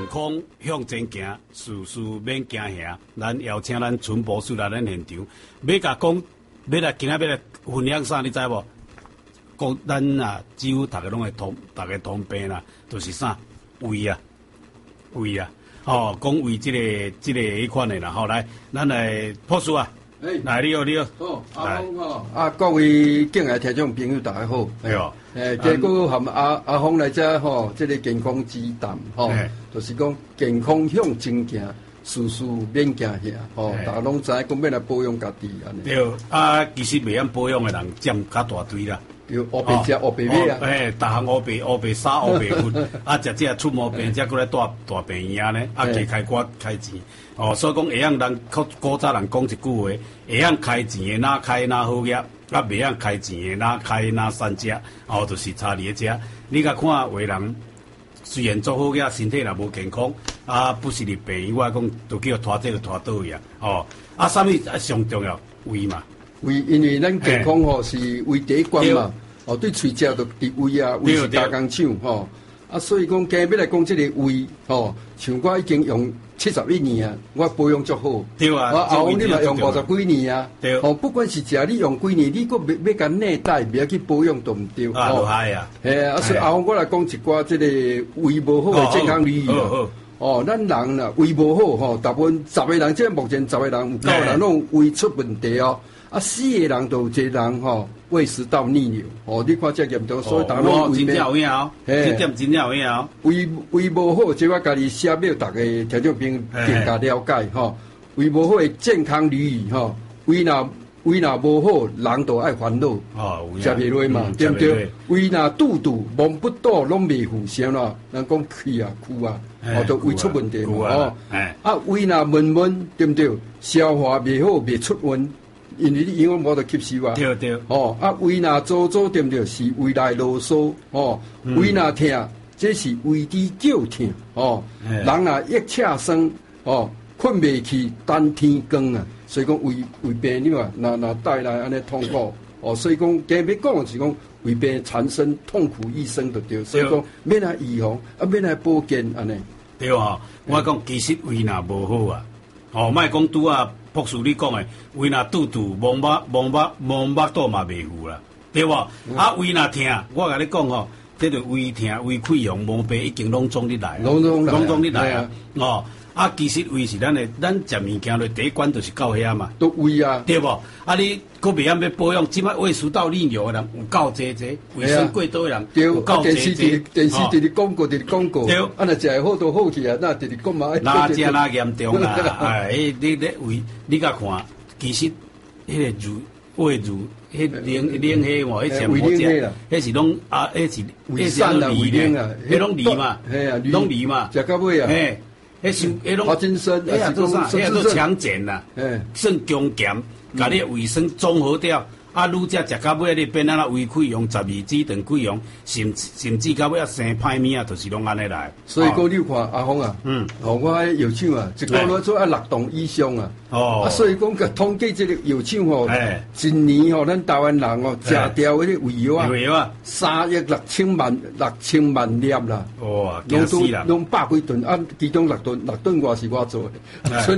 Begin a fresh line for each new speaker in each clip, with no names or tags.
康向前行，事事免惊吓。咱邀请咱陈博士来咱现场，要甲讲，要来今仔要来分享啥，你知无？讲咱啊，几乎大家拢会通病啦，就是啥胃啊，哦，讲胃这个迄款的啦，好来，咱来博士啊。来，你好，你好。
好，阿峰吼，各位敬爱听众朋友，大家好。
对哦。
结果含阿峰来遮吼，这个健康之谈吼，就是讲健康向前行，事事免惊吓吼，大家拢知讲要来保养家己安尼。
对，其实袂晓保养的人占较大堆啦。
对，乌白食乌白买啊。
逐项乌白衫、乌白裤，食出毛病，才过来大病院呢，加开骨开钱。哦，所以讲会晓人古早人讲一句话，会晓开钱的哪开哪好业，袂晓开钱的哪开哪善食。哦，就是差伫遮。你甲看有的人虽然做好业，身体若无健康，不是入病院，我讲就叫拖这个拖倒去啊。哦，啥物上重要？胃嘛。
胃，因为咱健康吼是胃第一关嘛。哦，对喙食就伫胃啊，胃是大工厂吼。所以讲今日要来讲这个胃吼，像我已经用71年啊，我保养足好。
对啊，
阿峰你嘛用50几年啊。
对。
哦，不管是食你用几年，你搁要甲内带，袂晓去保养都毋对。
厉害啊！
所以阿峰我来讲一寡这个胃无好的健康礼仪啊。哦，咱人啦胃无好吼，大部分10个人，即目前10个人有9个人拢胃出问题哦。4个人都有一个人吼胃食道逆流，哦，你看这严重，所以大家拢胃
真有影哦，这点真有影哦。
胃无好，即我家己写给大家听众朋友更加了解吼。胃无好的健康礼仪吼，胃若无好，人就爱烦恼，食袂落嘛，对不对？胃若肚忙不倒，拢袂赴啥啦？人讲气啊、哭啊，都胃出问题嘛，胃若闷，对不对？消化袂好，袂出温。因为你营养无得吸收啊，
对，
胃若做对不对？是胃内啰嗦，胃若痛，这是胃底绞痛，人若腋赤酸，困袂去，等天光啊，所以讲胃病你嘛，若带来安尼痛苦，所以讲今日讲的是讲胃病产生痛苦一生就对，所以讲免来预防，免来保健安尼。
对啊，我讲其实胃若无好啊，莫讲拄啊。博士，你讲的胃若肚摸肚嘛袂赴啦，对无？胃若痛，我甲你讲吼，这个胃痛、胃溃疡、毛病已经拢总入来，拢入来啊！其实胃是咱食物件咧第一关就是到遐嘛，
都胃啊，
对无？你搁袂晓要保养，即摆胃食道逆流的人有够济，胃酸过多的人有够济。
电视直广告，对，若食好都好去啊，那直讲嘛。
哪食哪严重啦？你胃，你甲看，其实迄个胃乳，迄冷气嘛，迄全部食，迄是拢迄是
胃散啦，胃冷啊，
迄拢梨嘛，拢梨嘛，
食到尾啊，
迄拢
花精参，
迄做啥？迄做强碱啦，算强碱，甲你胃酸综合掉。愈食到尾，你变啊胃溃疡、12指肠溃疡，甚至到尾生歹物啊，就是拢安尼来。
所以讲，你看阿峰啊，我药厂啊，一个月做6栋以上啊。所以讲个统计这个药厂吼，一年吼，咱台湾人哦，食掉嗰啲胃药啊，3億6千萬粒啦。
哇，驚死啦！
拢100幾噸，其中6噸外是我做的，所以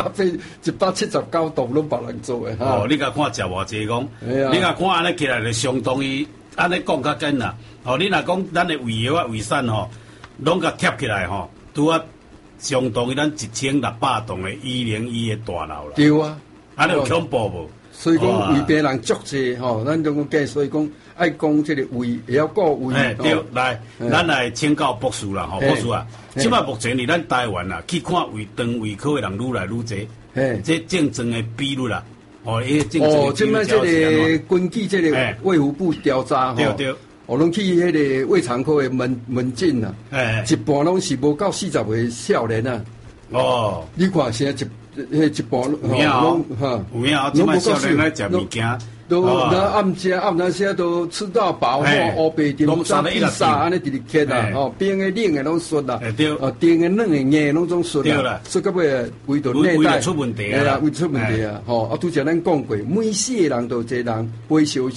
179棟拢別人做的。
你甲看食偌濟講。你若看安尼起来就相当于安尼讲较紧啦。你若讲咱的胃药胃散拢甲贴起来拄啊相当于咱1600栋的101的大楼啦。
对啊，
安尼有恐怖无？
所以讲胃病人足济咱种讲所以讲爱讲这个胃会晓顾胃。
对，来，咱来请教博士啦，博士啊，即摆目前伫咱台湾啊，去看肠胃科的人愈来愈济，这竞争的比率啦。
即摆这个根据这个卫福部调查
对，
拢去迄个胃肠科的门诊啊，一半拢是无到40岁少年啊。你看现在一半
拢有影，即摆少年来食物件。
都暗那些都吃到饱，乌白点炸披萨安尼直直吃啊，冰的冷的拢熟啦，甜的冷的硬拢总熟啦，所以到尾胃就内带
出问题
啊，胃出问题啊，拄则咱讲过，每4个人都有一个人袂小心，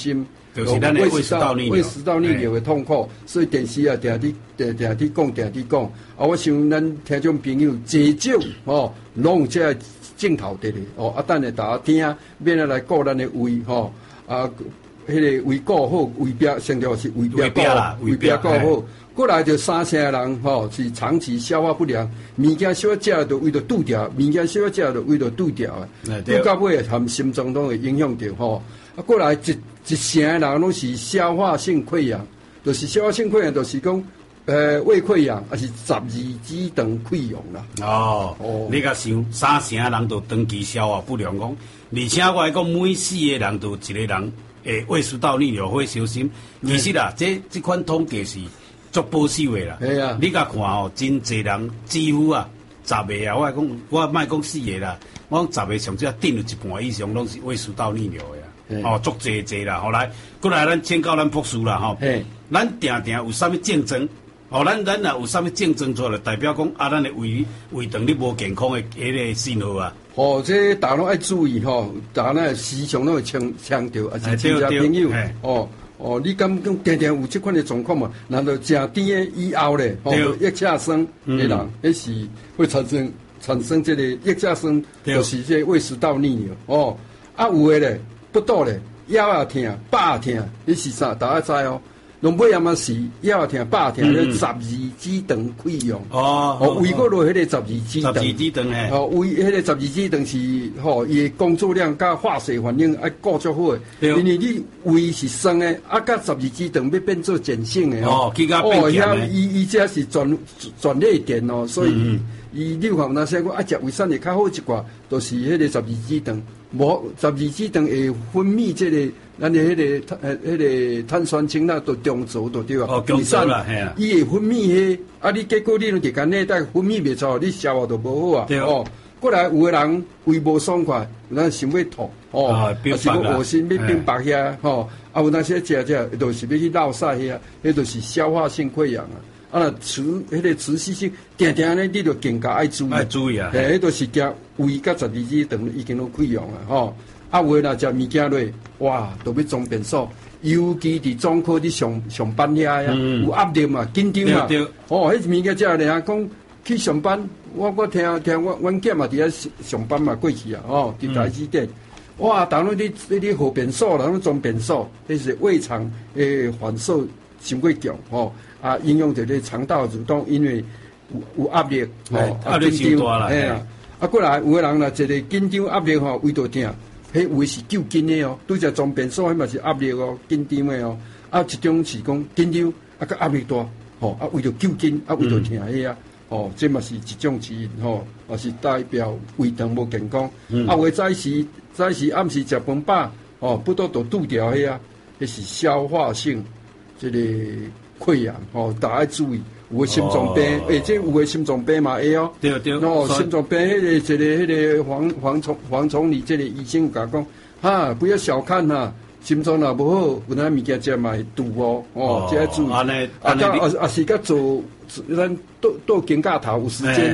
就是咱的胃食道逆流，
胃食道逆流的痛苦，所以电视啊，定讲，我想咱听众朋友济少拢有这镜头的咧，等下大家听，免来顾咱的胃迄个胃顾好，胃壁上条是胃壁顾好，胃壁顾好。过来就三成人是长期消化不良，物件少食就胃就堵掉，物件少食就胃就堵掉啊。堵到尾含心脏都会影响到过来一成人拢是消化性溃疡，就是消化性溃疡，就是讲胃溃疡，还是十二指肠溃疡啦。
你甲想三成人都长期消化不良讲，而且我来讲每4个人都一个人胃食道逆流会小心。其实啦，这款统计是足保守的啦。
係啊，
你甲看真侪人几乎10个我讲我莫讲4个啦，我讲10个上少顶有一半以上拢是胃食道逆流的。足济啦，后来，过来咱请教咱博士啦，咱定有啥物症状？咱若有啥物症状出来，代表讲咱的胃肠你无健康的迄个信号啊。
这大家拢爱注意大家时常拢会强调，还是亲戚朋友你敢讲定有这款的状况嘛？难道食甜的以后咧，腋下酸的人，那是会产生这个腋下酸，就是这胃食道逆流有的咧。不倒咧，腰也痛，背也痛，你是啥？大家知龙尾也嘛是腰也痛，背也痛，那12指肠溃疡。胃嗰落迄个12指肠。12
指肠
胃迄个12指肠是伊工作量甲化学反应爱顾足好诶，因为你胃是酸诶，甲12指肠要变做碱性诶
去甲变碱诶。
伊这是转类电所以伊你看那些讲食胃酸会较好一寡，就是迄个12指肠。无12指肠会分泌这个咱的迄个碳酸氢钠都中浊都对啊。
中浊啦，系啊。
伊会分泌你结果你拢日间内底分泌袂出，你消化都无好啊。
对
过来有个人胃无爽快，咱想要吐还是要恶心要变白遐有那些食就是要去落屎遐，迄就是消化性溃疡迄个持续性，定咧你就更加爱注意啊！迄就是惊胃甲12指肠已经拢溃疡啊！有诶若食物件落，哇，都要装便所，尤其伫专科伫上班遐有压力嘛，紧张嘛。迄物件食咧讲去上班，我听阮囝嘛伫遐上班嘛过去伫台积电，哇，当然你好便所啦，拢装便所，迄是胃肠反射伤过强影响到你肠道蠕动，因为有压力
压力太大啦。
过来有个人啦，一个紧张压力胃都痛，迄胃是救紧的对只装便所迄嘛是压力紧张的一种是讲紧张甲压力大胃就救紧胃就痛这嘛是一种指引也是代表胃肠无健康。有的早时暗时食饭饱不都堵掉迄是消化性这个溃疡大家注意，有的心脏病，这有的心脏病嘛会
对，
心脏病迄个黄总理这个医生有甲讲不要小看心脏若无好，有咱物件食嘛会堵这要注意。是甲做咱倒肩胛头有时间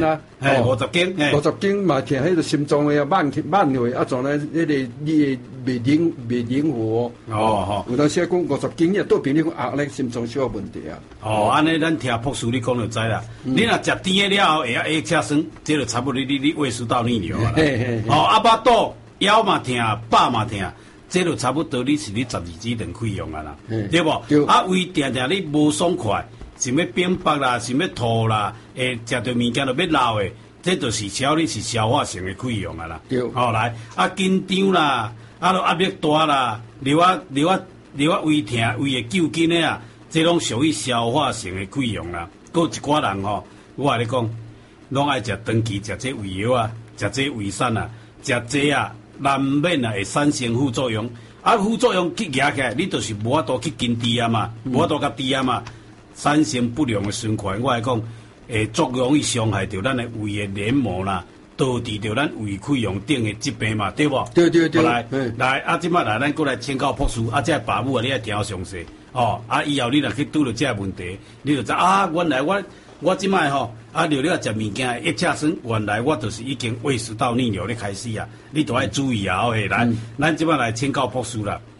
50斤嘛，听迄个心脏的慢去，怎呢？迄个你袂灵活有当时讲50斤也倒平，你讲咱心脏小有问题
安尼咱听博士你讲就知啦。你若食甜的了后，会腋下酸，这就差不多你胃食道逆流啦。巴肚腰嘛痛，背嘛痛。这就差不多，你是12指肠溃疡啦，对不？胃定你无爽快，想要变白啦，想要吐啦，食到物件就要闹的，这就是你是消化性的溃疡啦。来紧张啦，就压力大啦，流胃痛、胃会揪紧的这拢属于消化性的溃疡啦。还有一寡人我跟你讲，拢爱食长期食这胃药食这胃散食这难免会产生副作用，副作用去压起来，你就是无法度去根治嘛，无法度甲治嘛，产生不良的循环。我来讲，足容易伤害到咱的胃的黏膜啦，导致到咱胃溃疡等的疾病嘛，对不？
对。
来，即摆来，咱过来请教博士，这爸母你爱听详细以后你若去拄到这问题，你就知原来我即摆聊了食物件腋下酸，原来我就是已经胃食道逆流咧开始你都爱注意来，咱即摆来请教博士啦。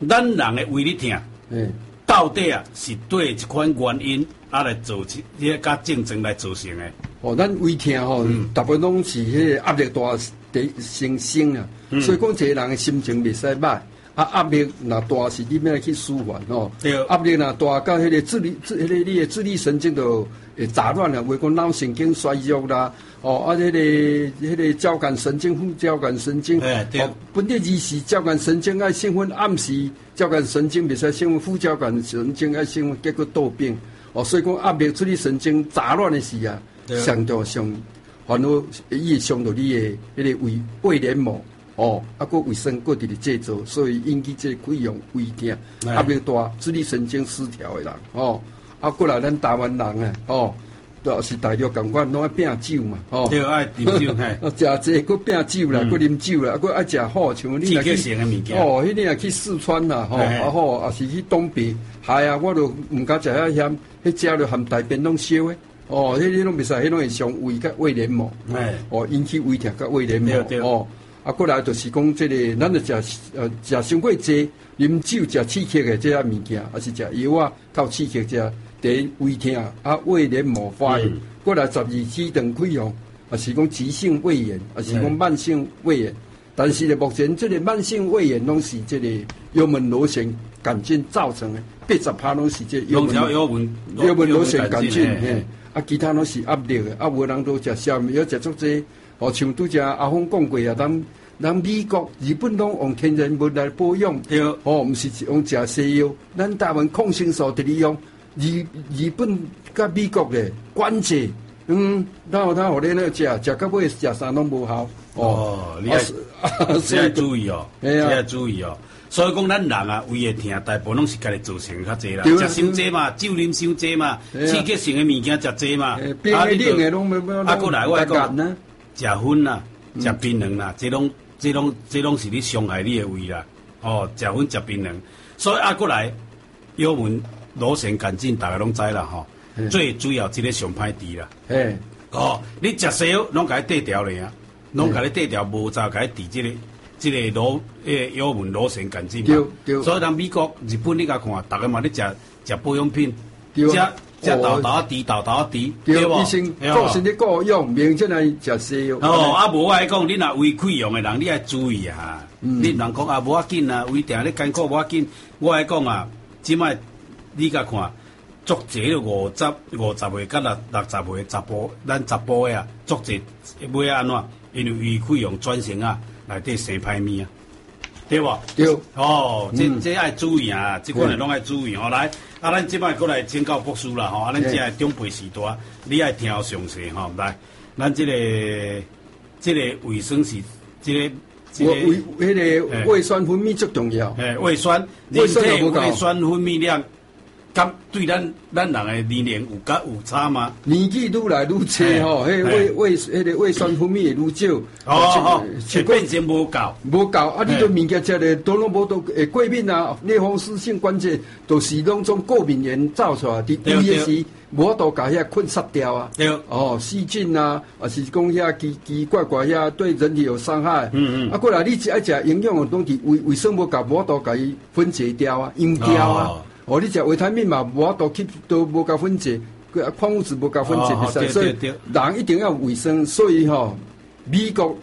咱人的胃咧痛，到底啊是对一款原因来造成，甲症状来造成的。
咱胃痛大部分拢是迄个压力大第先生啊，所以讲一个人的心情袂使歹。压力若大是你要去舒缓压力若大，甲迄个你的自律神经就会杂乱啦，话讲脑神经衰弱啦，迄个交感神经、副交感神经，本地二是交感神经爱兴奋，暗时交感神经袂使兴奋，副交感神经爱兴奋，结果倒病所以讲压力、自律神经杂乱的时啊，相对上烦恼伊会伤到你的迄个胃黏膜。个卫生各地的制造，所以引起这溃疡、胃痛、压力大、自律神经失调的人过来咱台湾人就是大陆共款，拢爱拼酒嘛
对，爱啉酒
食济，佫拼酒啦，佫啉酒啦，佫爱食好，像你若去迄你若去四川啦也是去东北，系啊，我都毋敢食遐咸，迄食着含大便拢烧的。迄拢袂使，迄拢会伤胃甲胃黏膜，引起胃痛甲胃黏膜过来就是讲这个，咱就食伤过济，啉酒食刺激的这些物件，还是食药啊，靠刺激这第一胃痛胃黏膜发炎，过来12指肠溃疡，还是讲急性胃炎，还是讲慢性胃炎。但是呢，目前这个慢性胃炎拢是这个幽门螺旋杆菌造成的，80%拢是这幽门螺旋杆菌，其他拢是压力的，无人都食消要食足济。像拄则阿峰讲过啊，咱美国、日本拢用天然物来保养，毋是用食西药。咱台湾抗生素伫咧用，日本甲美国咧关节，他互你那食到尾食啥拢无效。
你爱注意你爱注意所以讲，咱人啊，胃的痛，大部分拢是家己造成较济啦。食伤济嘛，酒啉伤济嘛，刺激性的物件食济嘛。
冰的冷的拢
过来我讲，食薰啦，食槟榔啦，这拢是你伤害你的胃啦。食薰食槟榔，所以过来，幽门螺旋杆菌大家拢知啦最主要这个上歹治啦。你食西药拢甲伊对调咧啊，拢甲你对调，无早甲伊治这个幽门螺旋杆菌嘛。所以咱美国、日本你甲看，大家嘛咧食保养品，食豆豆治，对无？
医生个性咧顾用，明真来食西药。
无我来讲，你若胃溃疡的人，你爱注意啊。你人讲无要紧啊，胃定咧艰苦无要紧。我来讲啊，即摆你甲看，足济50岁甲60岁查甫，咱查甫的足济尾安怎？因为胃溃疡转成内底生歹物对无？
对。
这爱注意啊，这款拢爱注意来。咱即摆过来请教博士啦咱这个中辈时代，你爱听详细来。咱这个卫生是迄
个胃酸分泌最重要。
胃酸，人体胃酸分泌量，咁对咱人的年龄有差吗？
年纪愈来愈差迄个胃酸分泌愈少。
就变成无够。
你都物件食咧，都拢无过敏啊，类风湿性关节都是拢种过敏源造出来，伫胃的时无法度甲遐困杀掉啊。细菌啊，还是讲遐奇奇怪怪遐对人体有伤害。过来你爱食营养的东西，卫生无够，无法度甲伊分解掉啊，溶掉啊。你食维他命嘛，无法度都无够分解，矿物质无够分解，袂使。所以人一定要卫生。所以美国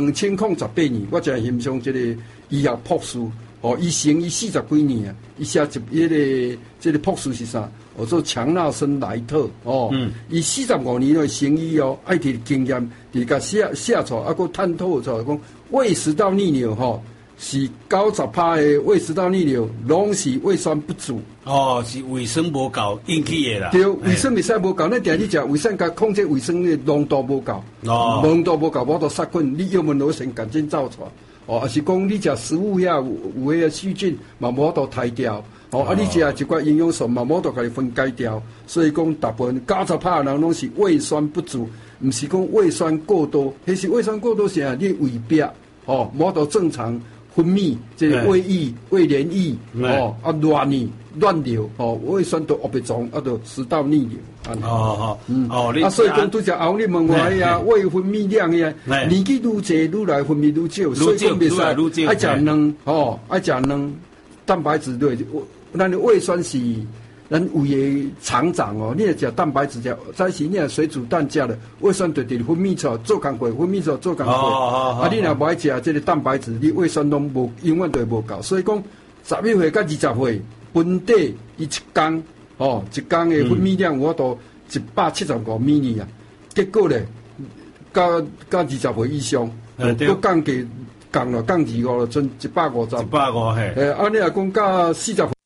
2008年，我真欣赏这个医学博士。伊成伊40几年啊，伊写这个博士是啥？做强纳森莱特伊45年成医爱摕经验，伫甲写出来，探讨出来讲胃食道逆流是90%的胃食道逆流，拢是胃酸不足。
是卫生无够引起的啦。
对，卫生袂使无够，咱定你食卫生甲控制卫生的浓度无够。浓度无够，无法度杀菌，你幽门螺旋杆菌造出来。还是讲你食食物遐有迄个细菌，嘛无法度排掉。你食一寡营养素，嘛无法度甲伊分解掉。所以讲，大部分90%的人拢是胃酸不足，毋是讲胃酸过多。迄是胃酸过多是你胃壁无法度正常分泌这个胃液、胃黏液乱流胃酸都恶别种都食道逆流。所以讲拄则后你问我胃分泌量年纪愈济愈来分泌愈少，所以讲袂使爱食卵， 蛋白质对，咱的胃酸是咱胃的肠脏哦，你若食蛋白质，早时你若水煮蛋食了，胃酸就分泌出来做工课，分泌出来做工课。啊，你若无爱食这个蛋白质，你胃酸拢无，永远都无够。所以讲，11岁到20岁，本地伊一天哦，一天的分泌量有法度175米尼啊。结果咧，到20岁以上，都降低降了，降25了，剩150。150嘿。你若讲到40岁。